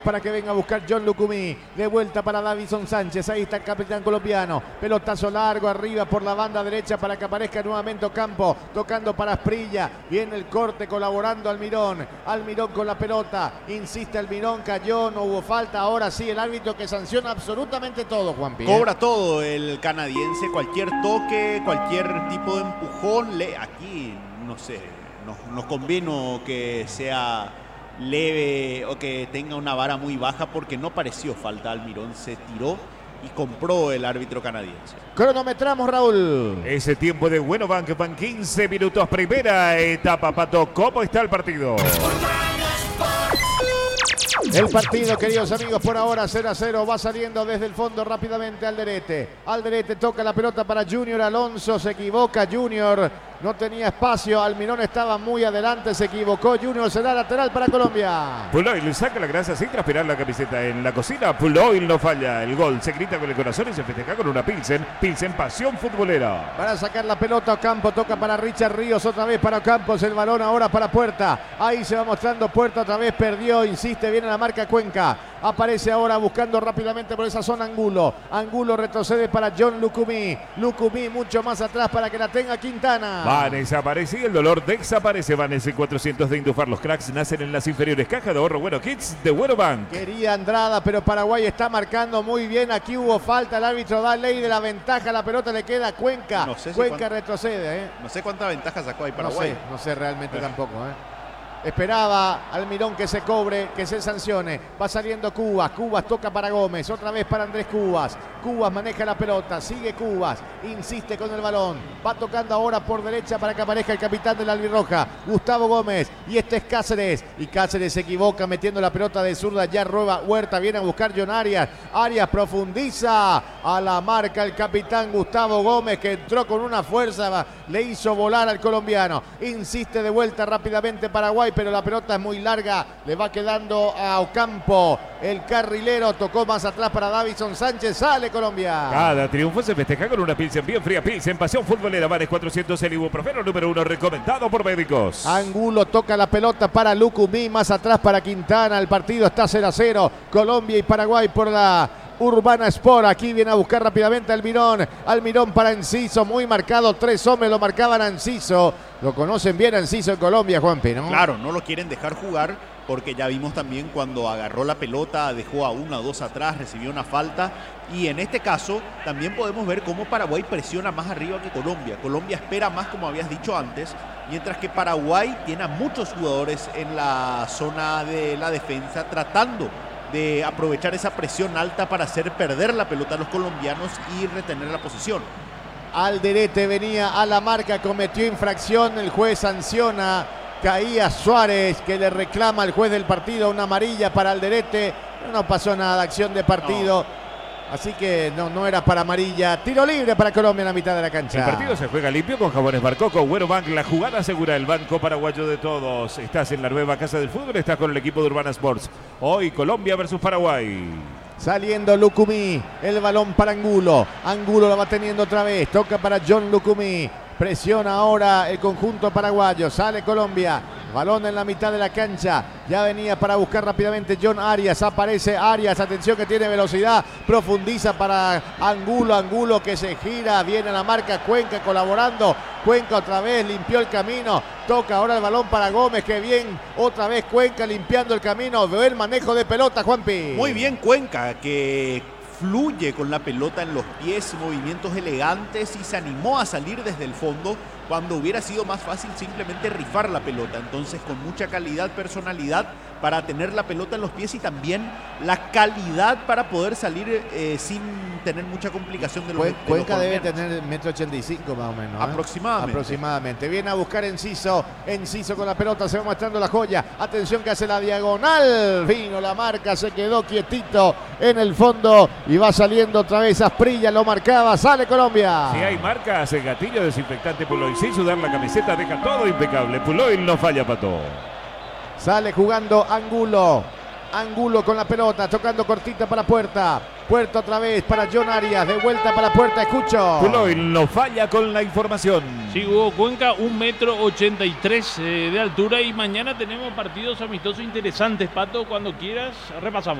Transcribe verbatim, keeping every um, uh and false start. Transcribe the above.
Para que venga a buscar John Lucumí. De vuelta para Davison Sánchez. Ahí está el capitán colombiano. Pelotazo largo arriba por la banda derecha para que aparezca nuevamente Ocampo. Tocando para Asprilla. Viene el corte colaborando Almirón. Almirón con la pelota. Insiste Almirón. Cayó. No hubo falta. Ahora sí el árbitro que sanciona absolutamente todo, Juanpi. Cobra todo el canadiense. Cualquier toque, cualquier tipo de empujón. Le... Aquí, no sé, nos, nos convino que sea leve o que tenga una vara muy baja porque no pareció falta. Almirón se tiró y compró el árbitro canadiense. Cronometramos, Raúl. Ese tiempo de Bueno Bank van quince minutos. Primera etapa, Pato. ¿Cómo está el partido? El partido, queridos amigos, por ahora cero a cero. Va saliendo desde el fondo rápidamente Alderete. Alderete toca la pelota para Junior Alonso. Se equivoca Junior. No tenía espacio. Almirón estaba muy adelante. Se equivocó. Junior será lateral para Colombia. Puloil saca la grasa sin transpirar la camiseta en la cocina. Puloil no falla. El gol se grita con el corazón y se festeja con una Pilsen. Pilsen, pasión futbolera. Para sacar la pelota, Ocampo toca para Richard Ríos. Otra vez para Ocampos. El balón ahora para Puerta. Ahí se va mostrando Puerta. Otra vez perdió. Insiste. Viene la marca Cuenca. Aparece ahora buscando rápidamente por esa zona Angulo. Angulo retrocede para John Lucumí. Lucumí mucho más atrás para que la tenga Quintana. Vanessa aparece y el dolor desaparece. Vanessa cuatrocientos de Indufar. Los cracks nacen en las inferiores. Caja de ahorro Bueno Kids de Bueno Bank. Quería Andrada, pero Paraguay está marcando muy bien. Aquí hubo falta. El árbitro da ley de la ventaja. La pelota le queda a Cuenca. No sé si Cuenca cuánto, retrocede. ¿eh? No sé cuánta ventaja sacó ahí Paraguay. No sé, no sé realmente eh. tampoco. ¿eh? Esperaba Almirón que se cobre, que se sancione. Va saliendo Cubas. Cubas toca para Gómez. Otra vez para Andrés Cubas. Cubas maneja la pelota. Sigue Cubas. Insiste con el balón. Va tocando ahora por derecha para que aparezca el capitán de la albirroja, Gustavo Gómez. Y este es Cáceres. Y Cáceres se equivoca metiendo la pelota de zurda. Ya rueba Huerta. Viene a buscar John Arias. Arias profundiza a la marca el capitán Gustavo Gómez, que entró con una fuerza. Le hizo volar al colombiano. Insiste de vuelta rápidamente Paraguay, pero la pelota es muy larga. Le va quedando a Ocampo. El carrilero tocó más atrás para Davison Sánchez. Sale Colombia. Cada triunfo se festeja con una Pilsen bien fría. Pilsen, pasión futbolera. Vares cuatrocientos, el ibuprofeno número uno recomendado por médicos. Angulo toca la pelota para Lucumí. Más atrás para Quintana. El partido está cero a cero. Colombia y Paraguay por la Urbana Sport. Aquí viene a buscar rápidamente Almirón. Almirón para Enciso. Muy marcado. Tres hombres lo marcaban a Enciso. Lo conocen bien a Enciso en Colombia, Juanpi, ¿no? Claro, no lo quieren dejar jugar porque ya vimos también cuando agarró la pelota, dejó a uno o dos atrás, recibió una falta. Y en este caso también podemos ver cómo Paraguay presiona más arriba que Colombia. Colombia espera más, como habías dicho antes, mientras que Paraguay tiene a muchos jugadores en la zona de la defensa tratando de aprovechar esa presión alta para hacer perder la pelota a los colombianos y retener la posición. Alderete venía a la marca, cometió infracción, el juez sanciona, caía Suárez, que le reclama al juez del partido una amarilla para Alderete, pero no pasó nada, acción de partido. No. Así que no, no era para amarilla. Tiro libre para Colombia en la mitad de la cancha. El partido se juega limpio con Jabones Barcoco. Bueno Bank, la jugada asegura el banco paraguayo de todos. Estás en la nueva casa del fútbol, estás con el equipo de Urbana Sports. Hoy Colombia versus Paraguay. Saliendo Lucumí, el balón para Angulo. Angulo lo va teniendo otra vez. Toca para John Lucumí. Presiona ahora el conjunto paraguayo. Sale Colombia. Balón en la mitad de la cancha. Ya venía para buscar rápidamente John Arias. Aparece Arias. Atención que tiene velocidad. Profundiza para Angulo. Angulo que se gira. Viene a la marca Cuenca colaborando. Cuenca otra vez limpió el camino. Toca ahora el balón para Gómez. Que bien. Otra vez Cuenca limpiando el camino. Veo el manejo de pelota, Juanpi. Muy bien Cuenca, que fluye con la pelota en los pies, movimientos elegantes, y se animó a salir desde el fondo cuando hubiera sido más fácil simplemente rifar la pelota. Entonces, con mucha calidad, personalidad para tener la pelota en los pies y también la calidad para poder salir eh, sin tener mucha complicación de los Cuenca de Cuenca debe tener metro ochenta y cinco más o menos. ¿eh? Aproximadamente. Aproximadamente. Viene a buscar Enciso. Enciso con la pelota, se va mostrando la joya. Atención que hace la diagonal. Vino la marca, se quedó quietito en el fondo y va saliendo otra vez Asprilla, lo marcaba. Sale Colombia. Si hay marca, hace gatillo desinfectante Puloil. Sin sudar la camiseta, deja todo impecable. Puloil no falla, Pato. Sale jugando Angulo. Angulo con la pelota, tocando cortita para Puerta. Puerta otra vez para John Arias, de vuelta para Puerta, escucho. Puloy no falla con la información. Sí, Hugo Cuenca, un metro ochenta y tres eh, de altura y mañana tenemos partidos amistosos interesantes, Pato, cuando quieras repasamos.